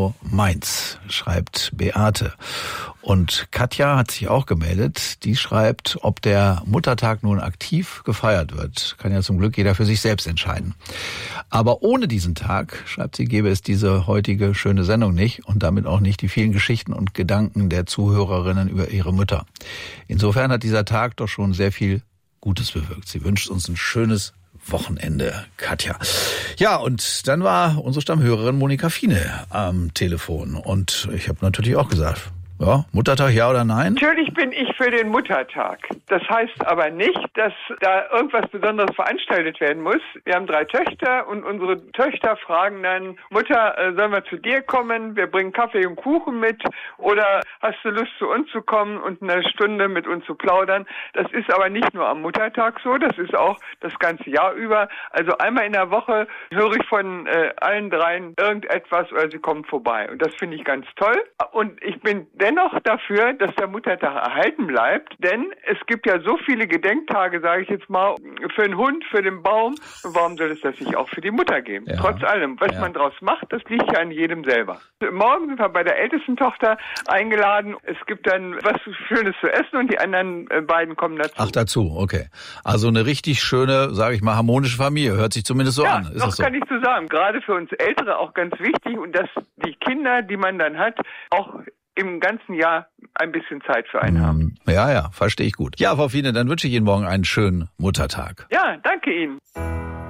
also meins, schreibt Beate. Und Katja hat sich auch gemeldet. Die schreibt, ob der Muttertag nun aktiv gefeiert wird. Kann ja zum Glück jeder für sich selbst entscheiden. Aber ohne diesen Tag, schreibt sie, gäbe es diese heutige schöne Sendung nicht und damit auch nicht die vielen Geschichten und Gedanken der Zuhörerinnen über ihre Mütter. Insofern hat dieser Tag doch schon sehr viel Gutes bewirkt. Sie wünscht uns ein schönes Wochenende, Katja. Ja, und dann war unsere Stammhörerin Monika Fiene am Telefon. Und ich habe natürlich auch gesagt, ja, Muttertag, ja oder nein? Natürlich bin ich für den Muttertag. Das heißt aber nicht, dass da irgendwas Besonderes veranstaltet werden muss. Wir haben 3 Töchter und unsere Töchter fragen dann, Mutter, sollen wir zu dir kommen? Wir bringen Kaffee und Kuchen mit. Oder hast du Lust, zu uns zu kommen und eine Stunde mit uns zu plaudern? Das ist aber nicht nur am Muttertag so, das ist auch das ganze Jahr über. Also einmal in der Woche höre ich von allen 3 irgendetwas oder sie kommen vorbei. Und das finde ich ganz toll. Und ich bin dennoch dafür, dass der Muttertag erhalten bleibt, denn es gibt ja so viele Gedenktage, sage ich jetzt mal, für den Hund, für den Baum. Warum soll es das nicht auch für die Mutter geben? Ja. Trotz allem, was man draus macht, das liegt ja an jedem selber. Morgen sind wir bei der ältesten Tochter eingeladen. Es gibt dann was Schönes zu essen und die anderen beiden kommen dazu. Ach, dazu, okay. Also eine richtig schöne, sage ich mal, harmonische Familie. Hört sich zumindest so an. Ist das so? Kann ich so sagen. Gerade für uns Ältere auch ganz wichtig und dass die Kinder, die man dann hat, auch im ganzen Jahr ein bisschen Zeit für einen haben. Ja, verstehe ich gut. Ja, Frau Fiene, dann wünsche ich Ihnen morgen einen schönen Muttertag. Ja, danke Ihnen.